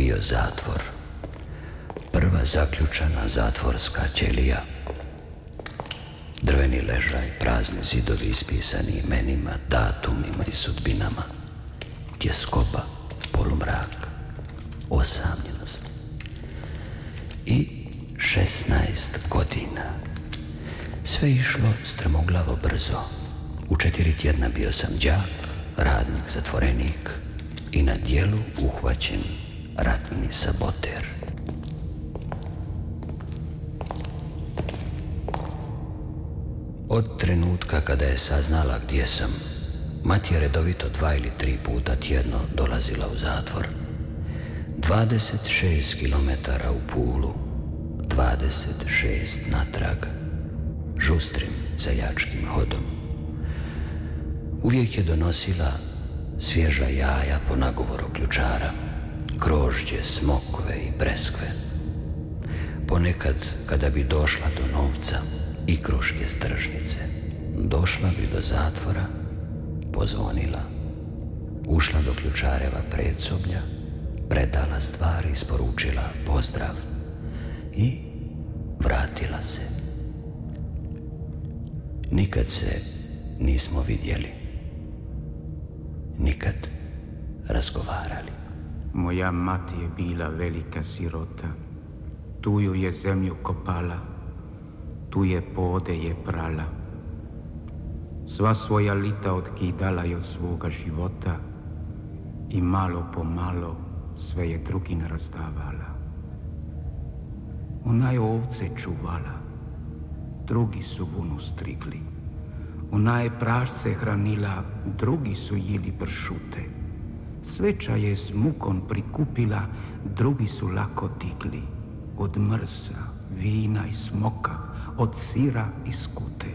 bio zatvor. Prva zaključana zatvorska ćelija. Drveni ležaj, prazni zidovi ispisani imenima, datumima i sudbinama. Tjeskoba, polumrak, osamljenost. I 16 godina. Sve išlo strmoglavo brzo. U 4 tjedna bio sam đak, radnik, zatvorenik i na djelu uhvaćen ratni saboter. Od trenutka kada je saznala gdje sam, mati je redovito 2 ili 3 puta tjedno dolazila u zatvor. 26 kilometara u Pulu, 26 natrag, žustrim seljačkim hodom. Uvijek je donosila svježa jaja po nagovoru ključara, grožđe, smokve i breskve. Ponekad, kada bi došla do novca i kruške s tržnice, došla bi do zatvora, pozvonila, ušla do ključareva predsoblja, predala stvari, isporučila pozdrav i vratila se. Nikad se nismo vidjeli, nikad razgovarali. Moja mati je bila velika sirota, tu ju je zemlju kopala, tu je pode je prala. Sva svoja lita otkidala je od svoga života i malo po malo sve je drugim razdavala. Ona je ovce čuvala, drugi su vunu strigli. Ona je prašce hranila, drugi su jili pršute. Sveča je s mukom prikupila, drugi su lako digli. Od mrsa, vina i smoka, od sira i skute.